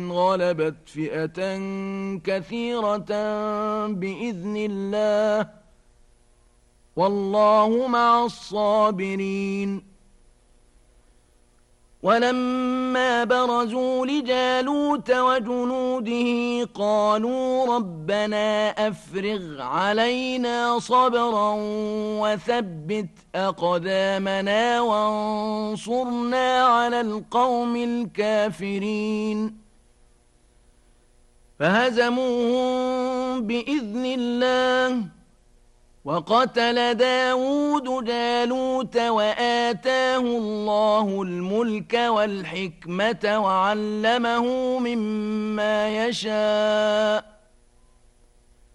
غلبت فئة كثيرة بإذن الله والله مع الصابرين. ولما برزوا لجالوت وجنوده قالوا ربنا أفرغ علينا صبرا وثبت أقدامنا وانصرنا على القوم الكافرين. فهزموهم بإذن الله وقتل داود جالوت وآتاه الله الملك والحكمة وعلمه مما يشاء